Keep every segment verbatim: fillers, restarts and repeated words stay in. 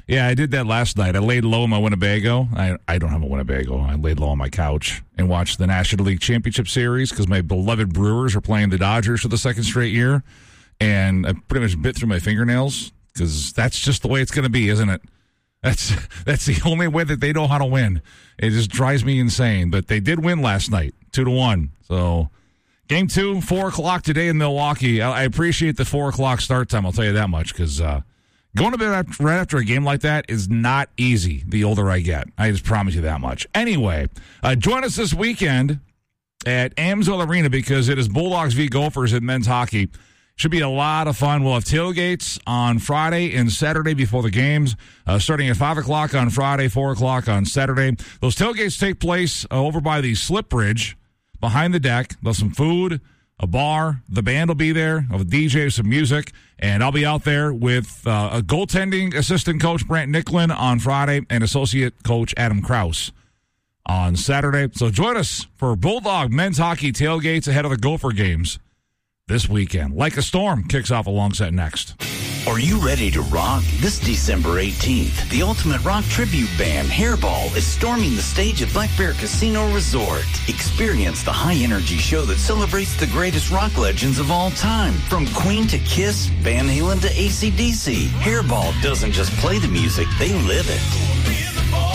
Yeah, I did that last night. I laid low in my Winnebago. I I don't have a Winnebago. I laid low on my couch and watched the National League Championship Series because my beloved Brewers are playing the Dodgers for the second straight year. And I pretty much bit through my fingernails because that's just the way it's going to be, isn't it? That's that's the only way that they know how to win. It just drives me insane. But they did win last night, two to one. So game two, four o'clock today in Milwaukee. I, I appreciate the four o'clock start time. I'll tell you that much because uh, going to bed after, right after a game like that is not easy. The older I get, I just promise you that much. Anyway, uh, join us this weekend at Amsoil Arena because it is Bulldogs v Gophers in men's hockey. Should be a lot of fun. We'll have tailgates on Friday and Saturday before the games, uh, starting at five o'clock on Friday, four o'clock on Saturday. Those tailgates take place uh, over by the Slip Bridge behind the deck. There's some food, a bar. The band will be there. I'll have a D J, some music. And I'll be out there with uh, a goaltending assistant coach, Brant Nicklin, on Friday, and associate coach Adam Krause on Saturday. So join us for Bulldog men's hockey tailgates ahead of the Gopher games this weekend. Like a Storm kicks off alongside next. Are you ready to rock? This December eighteenth, the ultimate rock tribute band, Hairball, is storming the stage at Black Bear Casino Resort. Experience the high-energy show that celebrates the greatest rock legends of all time. From Queen to Kiss, Van Halen to A C D C, Hairball doesn't just play the music, they live it.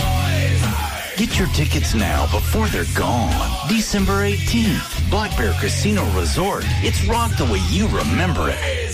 Get your tickets now before they're gone. December eighteenth, Black Bear Casino Resort. It's rock the way you remember it.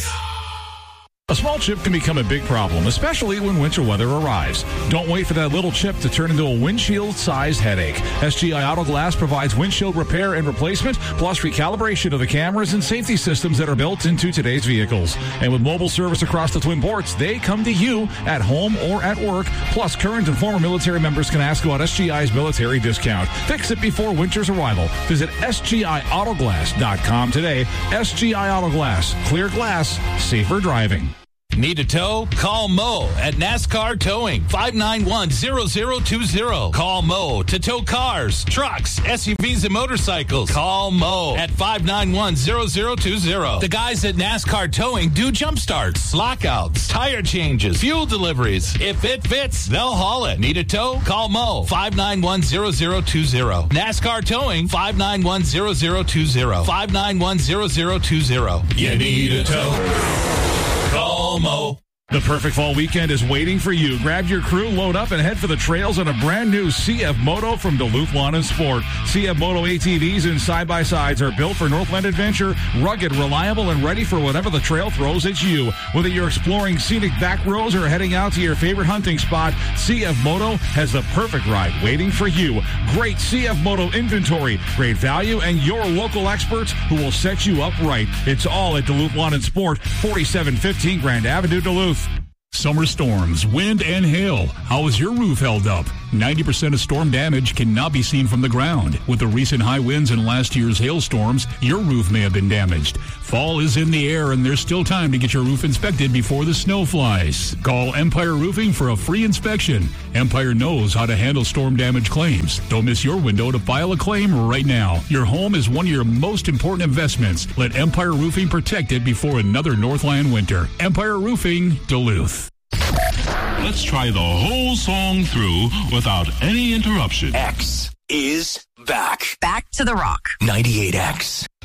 A small chip can become a big problem, especially when winter weather arrives. Don't wait for that little chip to turn into a windshield-sized headache. S G I Auto Glass provides windshield repair and replacement, plus recalibration of the cameras and safety systems that are built into today's vehicles. And with mobile service across the Twin Ports, they come to you at home or at work. Plus, current and former military members can ask about S G I's military discount. Fix it before winter's arrival. Visit S G I auto glass dot com today. S G I Auto Glass. Clear glass. Safer driving. Need a tow? Call Mo at NASCAR Towing, five nine one, zero zero two zero. Call Mo to tow cars, trucks, S U Vs, and motorcycles. Call Mo at five nine one, zero zero two zero. The guys at NASCAR Towing do jump starts, lockouts, tire changes, fuel deliveries. If it fits, they'll haul it. Need a tow? Call Mo, five nine one, zero zero two zero. NASCAR Towing, five nine one, zero zero two zero. five nine one, zero zero two zero. You need a tow? Call Mo. The perfect fall weekend is waiting for you. Grab your crew, load up, and head for the trails on a brand new C F Moto from Duluth Lawn and Sport. C F Moto A T Vs and side-by-sides are built for Northland adventure, rugged, reliable, and ready for whatever the trail throws at you. Whether you're exploring scenic back roads or heading out to your favorite hunting spot, C F Moto has the perfect ride waiting for you. Great C F Moto inventory, great value, and your local experts who will set you up right. It's all at Duluth Lawn and Sport, forty-seven fifteen Grand Avenue, Duluth. Summer storms, wind, and hail. How is your roof held up? ninety percent of storm damage cannot be seen from the ground. With the recent high winds and last year's hailstorms, your roof may have been damaged. Fall is in the air, and there's still time to get your roof inspected before the snow flies. Call Empire Roofing for a free inspection. Empire knows how to handle storm damage claims. Don't miss your window to file a claim right now. Your home is one of your most important investments. Let Empire Roofing protect it before another Northland winter. Empire Roofing, Duluth. Let's try the whole song through without any interruption. X is back. Back to the rock. ninety-eight X.